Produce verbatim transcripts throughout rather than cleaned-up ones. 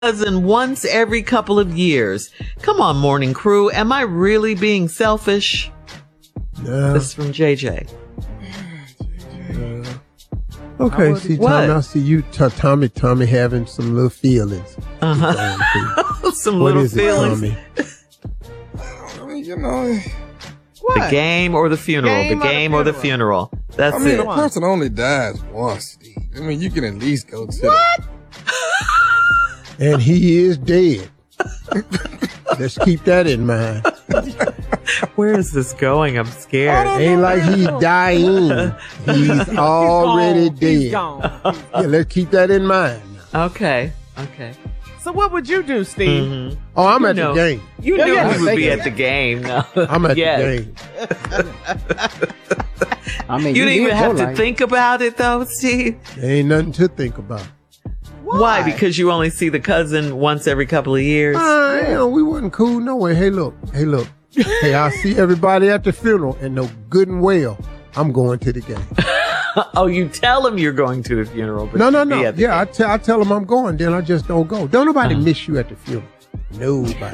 cousin once every couple of years. Come on, morning crew. Am I really being selfish? Yeah. This is from J J. Yeah. Okay, see, what? Tommy, I see you, t- Tommy, Tommy, having some little feelings. Uh-huh. Some what little is feelings. It, I mean, you know, what? The game or the funeral? Game the game or the funeral? Or the funeral. That's I mean, it. a person only dies once, Steve. I mean, you can at least go to what? The- and he is dead. Let's keep that in mind. Where is this going? I'm scared. Ain't like he's dying. He's already He's dead. He's gone. Yeah, let's keep that in mind. Okay. Okay. So what would you do, Steve? Mm-hmm. Oh, I'm you at know, the game. You Yeah, know yeah, we would be yeah. at the game. No. I'm at Yes. the game. I mean, You you, didn't even did have your to life. think about it, though, Steve. There ain't nothing to think about. Why? Because you only see the cousin once every couple of years. Uh, you know, we wasn't cool. No way. Hey, look. Hey, look. Hey, I see everybody at the funeral, and know good and well I'm going to the game. Oh, you tell them you're going to the funeral. But No, no, you no. be at the Yeah, I game. tell I tell them I'm going, then I just don't go. Don't nobody Uh-huh. miss you at the funeral. Nobody.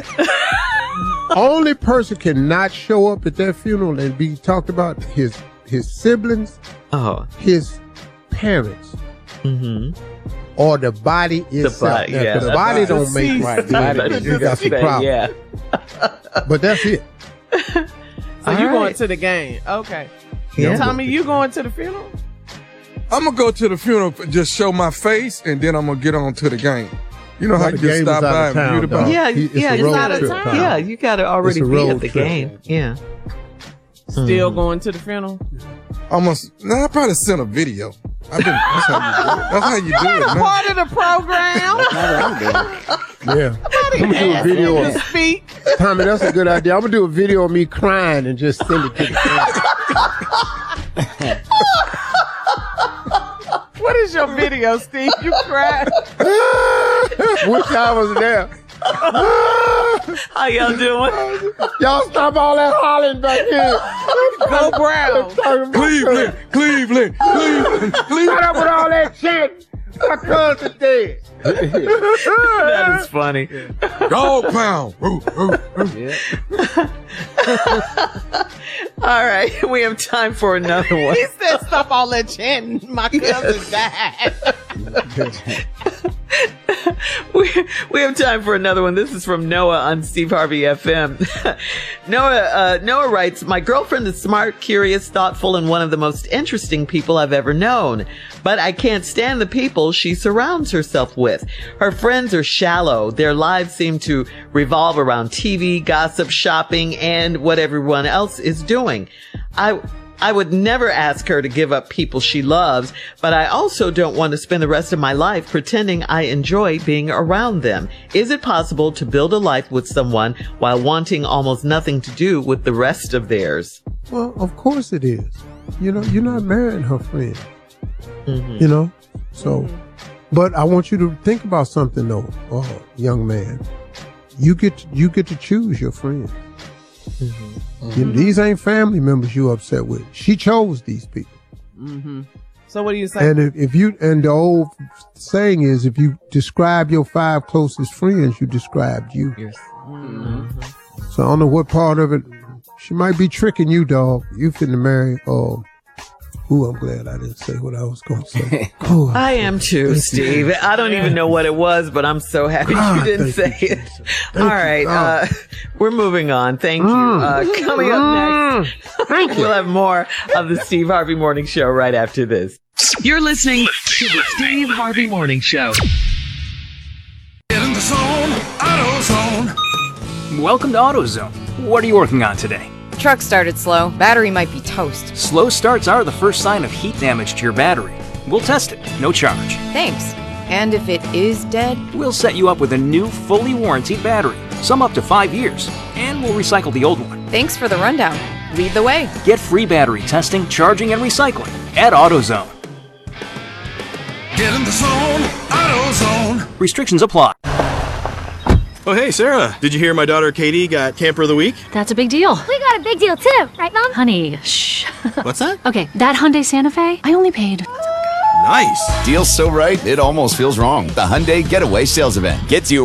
Only person cannot show up at that funeral and be talked about his his siblings, Oh. his parents, Mm-hmm. or the body itself. body, Now, yeah, 'cause the that's body right. don't make Deceased. right. Body You got some Say, problem. Yeah. But that's it. So All you right. going to the game? Okay. Yeah. Tommy, you going to the funeral? I'm gonna go to the funeral, just show my face, and then I'm gonna get on to the game. You know Well, how the you just game stop is out by of and town, read dog. about. Yeah, He- it's yeah, a you road gotta, trip, Tom. yeah, you gotta already It's a be road at the trip. game. Yeah. Still Mhm. going to the funeral? Almost. Nah, I probably sent a video. I've been. That's how you do it. That's how you do it, man. Part of the program. That's not what I'm doing. Yeah. I'm gonna do a video to of speak. Tommy, that's a good idea. I'm gonna do a video of me crying and just send it to the family. What is your video, Steve? You cried. Wish I was there. How y'all doing? Y'all stop all that hollering back here. Go Browns. Cleveland, Cleveland, Cleveland, Shut Cleveland. up with all that shit. My cousin dead. That is funny. Dog pound. Roo, roo, roo. Yeah. All right, we have time for another one. He said stop all that chanting. My cousin died. we, we have time for another one. This is from Noah on Steve Harvey F M. Noah uh, Noah writes, my girlfriend is smart, curious, thoughtful, and one of the most interesting people I've ever known. But I can't stand the people she surrounds herself with. Her friends are shallow. Their lives seem to revolve around T V, gossip, shopping, and what everyone else is doing. I... I would never ask her to give up people she loves, but I also don't want to spend the rest of my life pretending I enjoy being around them. Is it possible to build a life with someone while wanting almost nothing to do with the rest of theirs? Well, of course it is. You know, you're not marrying her friend. Mm-hmm. You know? So, but I want you to think about something though, oh, young man. You get to, you get to choose your friends. Mm-hmm. You know, these ain't family members you upset with. She chose these people. Mm-hmm. So what do you say? And if, if you, and the old saying is, if you describe your five closest friends, you described you. Yes. Mm-hmm. So I don't know what part of it. She might be tricking you, dog. You finna marry, oh, ooh, I'm glad I didn't say what I was going to say. Ooh, I am too, Steve. I don't even know what it was, but I'm so happy God, you didn't say thank you, it. Jesus. All Thank right, you, uh, God. we're moving on. Thank you. Mm. Uh, coming up next, we'll have more of the Steve Harvey Morning Show right after this. You're listening to the Steve Harvey Morning Show. Get in the zone, AutoZone. Welcome to AutoZone. What are you working on today? Truck started slow. Battery might be toast. Slow starts are the first sign of heat damage to your battery. We'll test it, no charge. Thanks. And if it is dead? We'll set you up with a new, fully warranted battery, some up to five years, and we'll recycle the old one. Thanks for the rundown. Lead the way. Get free battery testing, charging, and recycling at AutoZone. Get in the zone, AutoZone. Restrictions apply. Oh, hey, Sarah. Did you hear my daughter Katie got Camper of the Week? That's a big deal. We got a big deal too, right, Mom? Honey, shh. What's that? Okay, that Hyundai Santa Fe, I only paid Nice. Deal's so right, it almost feels wrong. The Hyundai Getaway Sales Event gets you